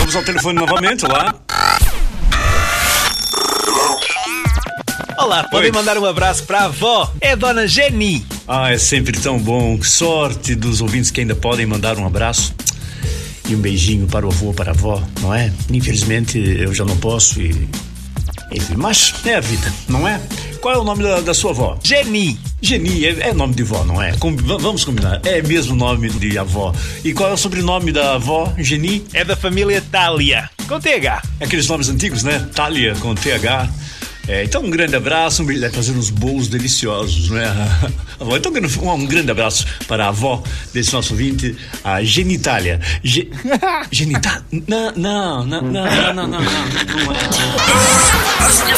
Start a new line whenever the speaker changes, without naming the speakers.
Vamos ao telefone novamente, lá.
Olá, podem mandar um abraço para a avó, é a Dona Jenny.
É sempre tão bom. Que sorte dos ouvintes que ainda podem mandar um abraço e um beijinho para o avô, para a avó, não é? Infelizmente eu já não posso enfim, mas é a vida, não é? Qual é o nome da sua avó?
Jenny.
Jenny, é nome de vó, não é? Vamos combinar, é mesmo nome de avó. E qual é o sobrenome da avó, Jenny?
É da família Thalia, com TH.
Aqueles nomes antigos, né? Thalia, com TH. Então um grande abraço, deve fazer uns bolos deliciosos, né? Então um grande abraço para a avó desse nosso ouvinte, a Genitália. Genitália? Não é.